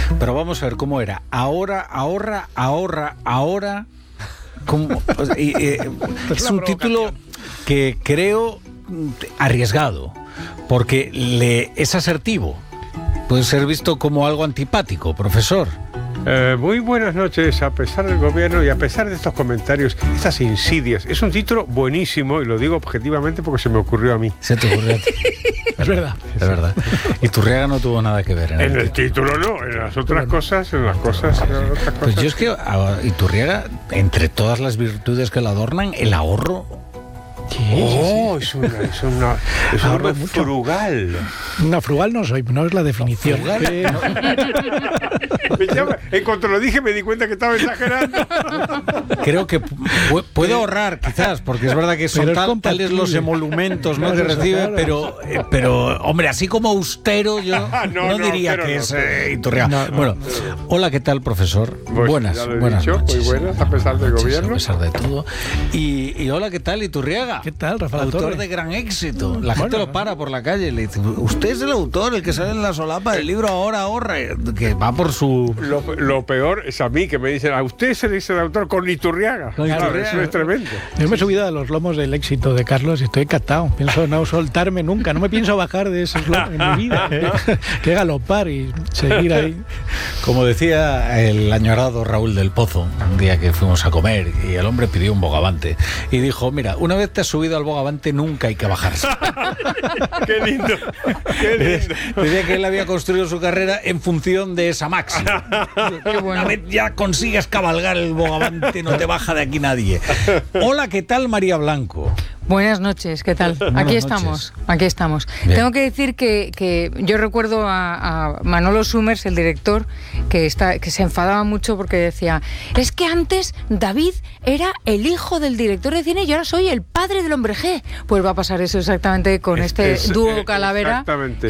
Pero vamos a ver cómo era. Ahora. Es un título que creo arriesgado, porque es asertivo. Puede ser visto como algo antipático, profesor. Muy buenas noches. A pesar del gobierno y a pesar de estos comentarios, estas insidias, es un título buenísimo, y lo digo objetivamente porque se me ocurrió a mí. Se te ocurrió a ti. Es verdad. Es verdad. Y Iturriaga no tuvo nada que ver en el título no, en las otras cosas, Pues yo es que a Iturriaga, entre todas las virtudes que la adornan, el ahorro. Es una frugal. No, frugal no soy, no es la definición. En cuanto lo dije me di cuenta que estaba exagerando. Creo que puede ahorrar, quizás, porque es verdad que son tales los emolumentos, ¿no?, que recibe, pero hombre, así como austero, yo no diría que es Iturriaga. Bueno, hola, ¿qué tal, profesor? Pues, buenas dicho, noches. Muy buenas, a pesar del gobierno. A pesar de todo. Y hola, ¿qué tal, Iturriaga? ¿Qué tal, Rafael? Autor de gran éxito. La gente lo para por la calle y le dice: usted es el autor, el que sale en la solapa del libro Ahora, que va por su... Lo peor es a mí, que me dicen: a usted se le dice el autor con Iturriaga. Claro, eso es tremendo. Yo me he subido a los lomos del éxito de Carlos y estoy encantado. Pienso no soltarme nunca, no me pienso bajar de esos lomos en mi vida. Que galopar y seguir ahí. Como decía el añorado Raúl del Pozo, un día que fuimos a comer y el hombre pidió un bogavante y dijo: mira, una vez te has subido al bogavante, nunca hay que bajarse. Qué lindo. Decía que él había construido su carrera en función de esa máxima. Qué bueno. Una vez ya consigues cabalgar el bogavante, no te baja de aquí nadie. Hola, ¿qué tal, María Blanco? Buenas noches, ¿qué tal? Aquí estamos. Bien. Tengo que decir que yo recuerdo a Manolo Summers, el director, que se enfadaba mucho porque decía: es que antes David era el hijo del director de cine y ahora soy el padre del hombre G. Pues va a pasar eso exactamente con este dúo Calavera. Exactamente.